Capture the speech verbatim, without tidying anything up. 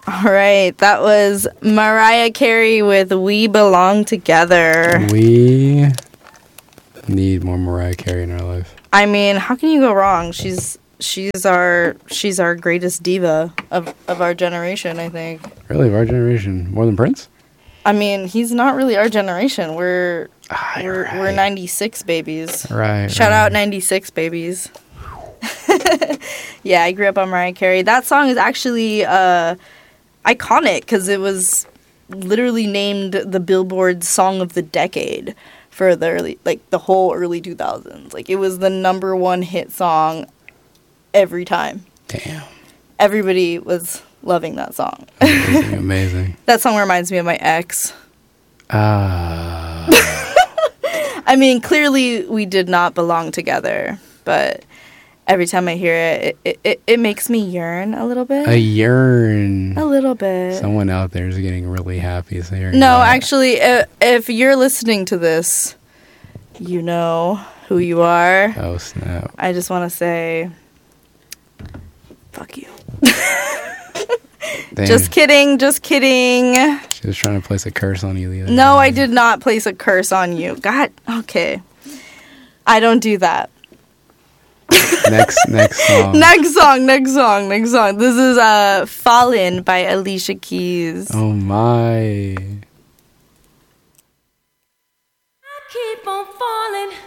All right, that was Mariah Carey with We Belong Together. We need more Mariah Carey in our life. I mean, how can you go wrong? She's she's our she's our greatest diva of, of our generation, I think. Really, of our generation? More than Prince? I mean, he's not really our generation. We're ah, we're right. we're ninety-six babies. Right. Shout right. out ninety-six babies. Yeah, I grew up on Mariah Carey. That song is actually uh, iconic because it was literally named the Billboard Song of the Decade for the early, like the whole early two thousands. Like it was the number one hit song every time. Damn. Everybody was loving that song. Amazing, amazing. That song reminds me of my ex. Ah. Uh. I mean, clearly we did not belong together, but every time I hear it, it, it, it makes me yearn a little bit. A yearn. A little bit. Someone out there is getting really happy hearing No, that. actually, if, if you're listening to this, you know who you are. Oh, snap. I just want to say, fuck you. Damn. Just kidding, just kidding. She was trying to place a curse on you the other No, day. I did not place a curse on you. God, okay. I don't do that. Next, next song. Next song, next song, next song. This is uh, Fallen by Alicia Keys. Oh, my. Keep on falling.